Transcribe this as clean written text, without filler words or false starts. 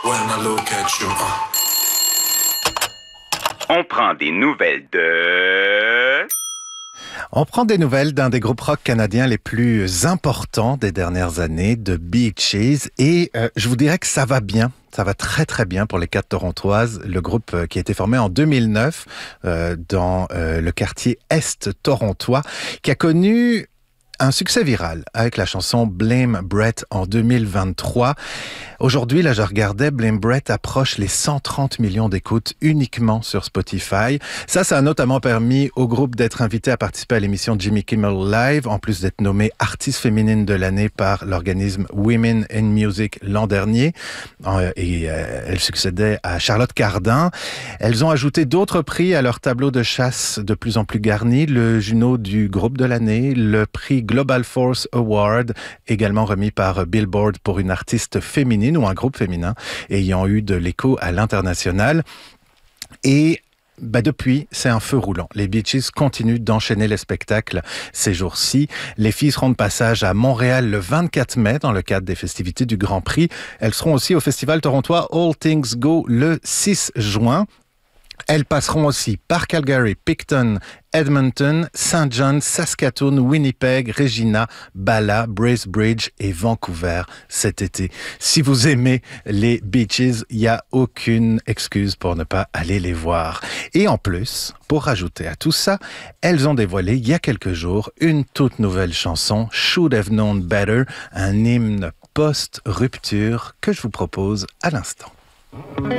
On prend des nouvelles de... On prend des nouvelles d'un des groupes rock canadiens les plus importants des dernières années, The Bee Gees, et je vous dirais que ça va bien. Ça va très très bien pour les 4 Torontoises, le groupe qui a été formé en 2009 dans le quartier Est torontois, qui a connu un succès viral avec la chanson Blame Brett en 2023. Aujourd'hui, là, je regardais, Blame Brett approche les 130 millions d'écoutes uniquement sur Spotify. Ça a notamment permis au groupe d'être invité à participer à l'émission Jimmy Kimmel Live, en plus d'être nommée artiste féminine de l'année par l'organisme Women in Music l'an dernier. Elle succédait à Charlotte Cardin. Elles ont ajouté d'autres prix à leur tableau de chasse de plus en plus garni. Le Juno du groupe de l'année, le prix Global Force Award, également remis par Billboard pour une artiste féminine ou un groupe féminin ayant eu de l'écho à l'international. Et depuis, c'est un feu roulant. Les Bee Gees continuent d'enchaîner les spectacles ces jours-ci. Les filles seront de passage à Montréal le 24 mai dans le cadre des festivités du Grand Prix. Elles seront aussi au festival torontois All Things Go le 6 juin. Elles passeront aussi par Calgary, Picton, Edmonton, Saint John, Saskatoon, Winnipeg, Regina, Bala, Bracebridge et Vancouver cet été. Si vous aimez les Bee Gees, il n'y a aucune excuse pour ne pas aller les voir. Et en plus, pour rajouter à tout ça, elles ont dévoilé il y a quelques jours une toute nouvelle chanson, Should Have Known Better, un hymne post-rupture que je vous propose à l'instant.